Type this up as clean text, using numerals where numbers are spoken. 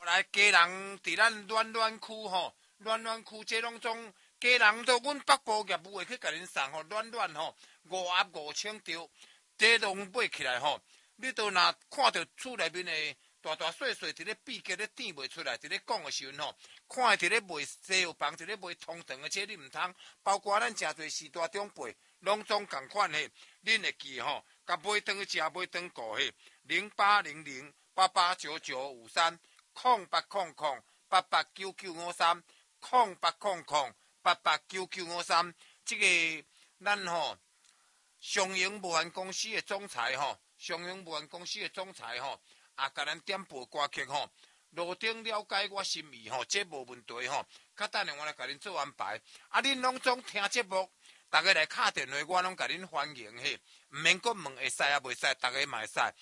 来家人伫咱暖区吼，暖区这拢总家人都阮北部业务会去甲恁送吼，暖吼55000条，这拢买起来吼，你都若看到厝内面的大细伫咧闭结咧点袂出来，伫咧讲的时阵吼，看伫咧卖西药房，伫咧卖通肠的，这你毋通，包括咱诚侪四大长辈，拢总共款嘿，恁会记吼，甲买顿去食，买顿顾嘿，0800889953，0800889953，这个咱吼商营无限公司的总裁吼，商营无限公司的总裁吼。啊，甲咱点播歌曲吼，路顶了解我心意吼，这无问题吼。较等下我来甲恁做安排。啊，恁拢总听节目，大家来敲电话，我拢甲恁欢迎嘿。毋免阁问会使啊，袂使，大家嘛会使。